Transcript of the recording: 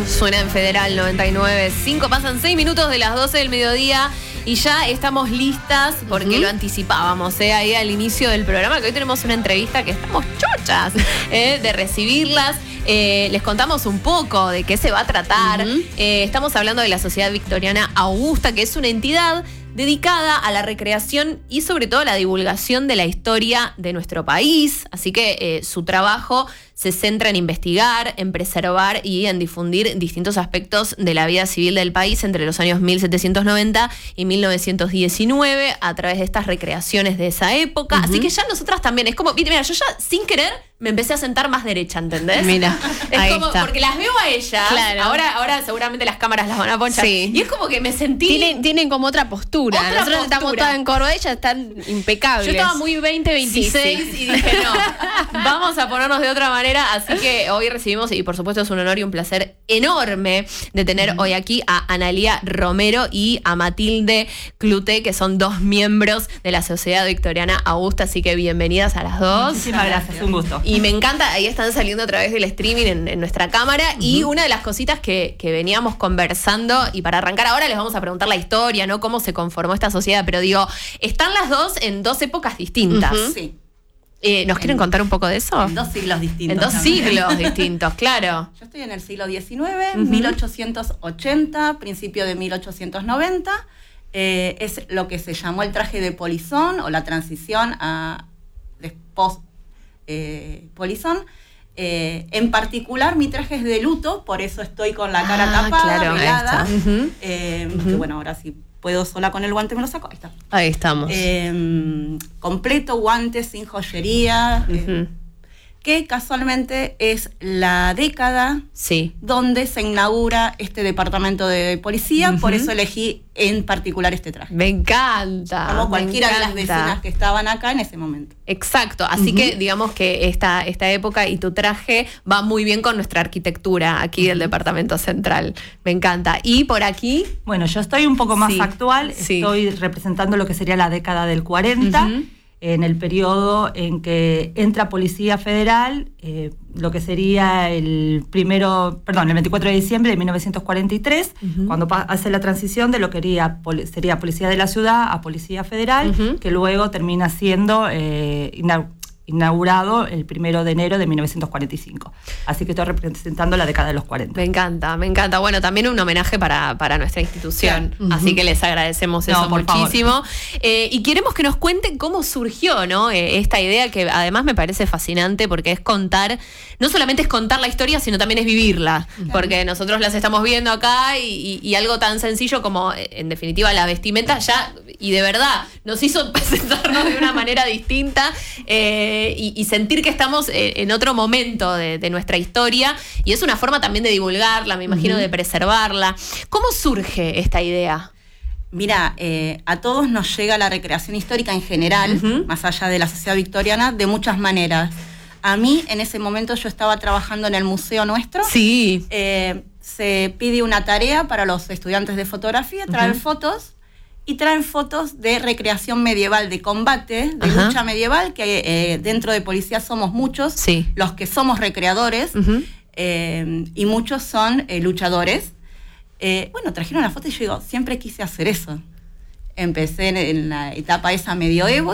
Suena en Federal 99.5, pasan 6 minutos de las 12 del mediodía y ya estamos listas porque lo anticipábamos ahí al inicio del programa, que hoy tenemos una entrevista que estamos chochas de recibirlas. Les contamos un poco de qué se va a tratar. Estamos hablando de la Sociedad Victoriana Augusta, que es una entidad dedicada a la recreación y sobre todo a la divulgación de la historia de nuestro país. Así que su trabajo se centra en investigar, en preservar y en difundir distintos aspectos de la vida civil del país entre los años 1790 y 1919 a través de estas recreaciones de esa época. Así que ya nosotras también, es como, mira, yo ya sin querer me empecé a sentar más derecha, ¿entendés? Mira, es ahí como, está. porque las veo a ellas, claro. ahora seguramente las cámaras las van a ponchar. Sí. Y es como que me sentí... Tienen como otra postura. Nosotros estamos todas en Córdoba, ellas están impecables. Yo estaba muy 2026 y dije, no, vamos a ponernos de otra manera. Así que hoy recibimos, y por supuesto es un honor y un placer enorme de tener hoy aquí a Analía Romero y a Matilde Cluté, que son dos miembros de la Sociedad Victoriana Augusta. Así que bienvenidas a las dos. Muchísimas gracias, un gusto. Y me encanta, ahí están saliendo a través del streaming en nuestra cámara. Y una de las cositas que veníamos conversando, y para arrancar ahora les vamos a preguntar la historia, ¿no? Cómo se conformó esta sociedad, pero digo, están las dos en dos épocas distintas. Sí. ¿Nos quieren contar un poco de eso? En dos siglos distintos. En dos también. siglos distintos, claro. Yo estoy en el siglo XIX, 1880, principio de 1890. Es lo que se llamó el traje de polizón o la transición a post-polizón. En particular, mi traje es de luto, por eso estoy con la cara tapada, claro, velada. Que bueno, ahora sí puedo sola con el guante, me lo saco. Ahí está. Ahí estamos. Completo, guantes, sin joyería. Que casualmente es la década donde se inaugura este departamento de policía, por eso elegí en particular este traje. Me encanta. Como cualquiera de las vecinas que estaban acá en ese momento. Exacto, así que digamos que esta época y tu traje va muy bien con nuestra arquitectura aquí del Departamento Central. Me encanta. Y por aquí... Bueno, yo estoy un poco más actual, estoy representando lo que sería la década del 40, en el periodo en que entra Policía Federal, lo que sería el 24 de diciembre de 1943, cuando hace la transición de lo que sería Policía de la Ciudad a Policía Federal, que luego termina siendo inaugurado el 1 de enero de 1945. Así que estoy representando la década de los 40. Me encanta, me encanta. Bueno, también un homenaje para nuestra institución. Así que les agradecemos eso muchísimo. Y queremos que nos cuenten cómo surgió, ¿no? Esta idea que además me parece fascinante porque es contar, no solamente es contar la historia, sino también es vivirla. Porque nosotros las estamos viendo acá y algo tan sencillo como, en definitiva, la vestimenta ya, y de verdad, nos hizo presentarnos de una manera distinta. Y sentir que estamos en otro momento de nuestra historia, y es una forma también de divulgarla, me imagino, de preservarla. ¿Cómo surge esta idea? Mira, a todos nos llega la recreación histórica en general, más allá de la Sociedad Victoriana, de muchas maneras. A mí, en ese momento, yo estaba trabajando en el museo nuestro. Sí. Se pide una tarea para los estudiantes de fotografía, traer fotos. Y traen fotos de recreación medieval, de combate, de lucha medieval, que dentro de policía somos muchos, los que somos recreadores, y muchos son luchadores. Bueno, trajeron la foto y yo digo, siempre quise hacer eso. Empecé en la etapa esa medioevo